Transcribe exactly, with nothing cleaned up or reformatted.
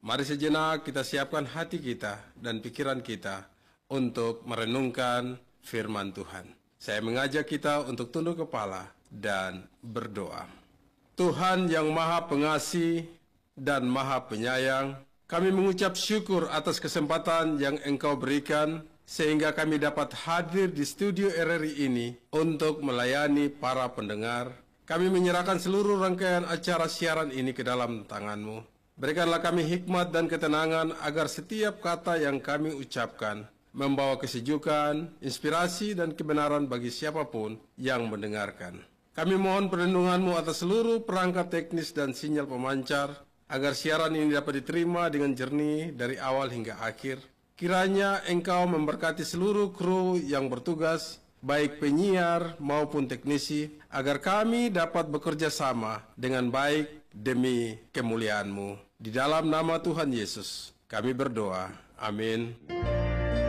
Mari sejenak kita siapkan hati kita dan pikiran kita untuk merenungkan firman Tuhan. Saya mengajak kita untuk tunduk kepala dan berdoa. Tuhan yang Maha Pengasih dan Maha Penyayang, kami mengucap syukur atas kesempatan yang Engkau berikan sehingga kami dapat hadir di studio R R I ini untuk melayani para pendengar. Kami menyerahkan seluruh rangkaian acara siaran ini ke dalam tangan-Mu. Berikanlah kami hikmat dan ketenangan agar setiap kata yang kami ucapkan membawa kesejukan, inspirasi, dan kebenaran bagi siapapun yang mendengarkan. Kami mohon perlindungan-Mu atas seluruh perangkat teknis dan sinyal pemancar, agar siaran ini dapat diterima dengan jernih dari awal hingga akhir. Kiranya Engkau memberkati seluruh kru yang bertugas, baik penyiar maupun teknisi, agar kami dapat bekerja sama dengan baik demi kemuliaan-Mu. Di dalam nama Tuhan Yesus, kami berdoa. Amin.